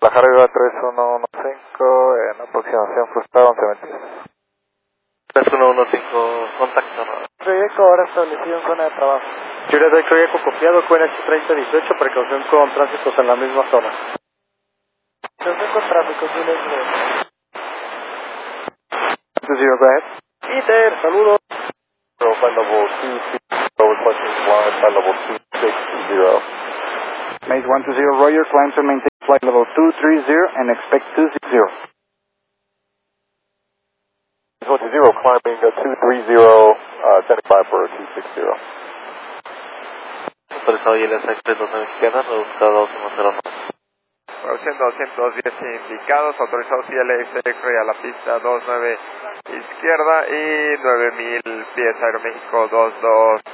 La Jarriba 3115 en aproximación frustrada 1122. 3115, contacto. Proyecto ahora establecido en zona de trabajo. Juliet Victoria copiado, QNH 3018, precaución con tránsitos en la misma zona. Precaución con tráfico, Juliet. 20, go ahead. ITER, saludos. Flight level 26, requesting flight level 260. Maze 120, Roger, climb to maintain flight level 230 and expect 260. 120, climbing 230, standing by for 260. Autorizado ILS Express 29 izquierda, reductado 2109. Produciendo 210 indicados, autorizados ILS X-Ray a la pista 29 izquierda y 9000 pies Aeroméxico 22